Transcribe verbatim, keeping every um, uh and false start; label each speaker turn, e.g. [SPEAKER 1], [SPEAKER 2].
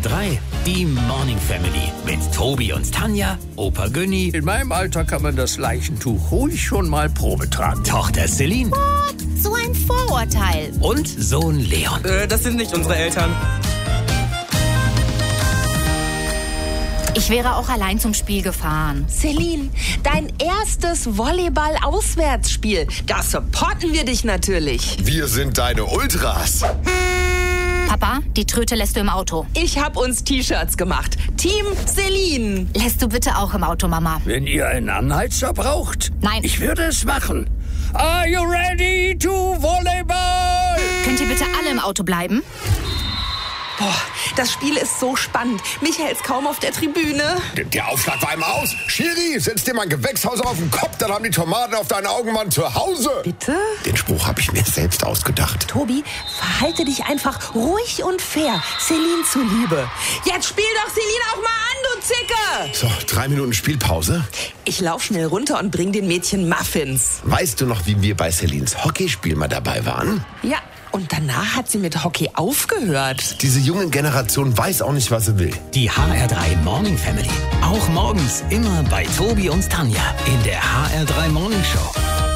[SPEAKER 1] R drei, die Morning Family mit Tobi und Tanja, Opa Günni.
[SPEAKER 2] In meinem Alter kann man das Leichentuch ruhig schon mal Probe tragen.
[SPEAKER 1] Tochter Celine.
[SPEAKER 3] What? So ein Vorurteil.
[SPEAKER 1] Und Sohn Leon.
[SPEAKER 4] Äh, das sind nicht unsere Eltern.
[SPEAKER 3] Ich wäre auch allein zum Spiel gefahren.
[SPEAKER 5] Celine, dein erstes Volleyball-Auswärtsspiel. Da supporten wir dich natürlich.
[SPEAKER 6] Wir sind deine Ultras.
[SPEAKER 3] Papa, die Tröte lässt du im Auto.
[SPEAKER 5] Ich hab uns T-Shirts gemacht. Team Celine.
[SPEAKER 3] Lässt du bitte auch im Auto, Mama.
[SPEAKER 2] Wenn ihr einen Anheizer braucht,
[SPEAKER 3] Nein.
[SPEAKER 2] ich würde es machen. Are you ready to Volleyball?
[SPEAKER 3] Könnt ihr bitte alle im Auto bleiben?
[SPEAKER 5] Boah, das Spiel ist so spannend. Michael's kaum auf der Tribüne.
[SPEAKER 6] Der Aufschlag war im Aus. Schiri, setz dir mal ein Gewächshaus auf den Kopf, dann haben die Tomaten auf deinen Augenmann zu Hause.
[SPEAKER 5] Bitte?
[SPEAKER 6] Den Spruch habe ich mir selbst ausgedacht.
[SPEAKER 5] Tobi, verhalte dich einfach ruhig und fair. Celine zuliebe. Jetzt spiel doch Celine auch mal an, du Zicke!
[SPEAKER 6] So, drei Minuten Spielpause.
[SPEAKER 5] Ich lauf schnell runter und bring den Mädchen Muffins.
[SPEAKER 6] Weißt du noch, wie wir bei Celines Hockeyspiel mal dabei waren?
[SPEAKER 5] Ja, und danach hat sie mit Hockey aufgehört.
[SPEAKER 6] Diese junge Generation weiß auch nicht, was sie will.
[SPEAKER 1] Die H R drei Morning Family. Auch morgens immer bei Tobi und Tanja in der H R drei Morning Show.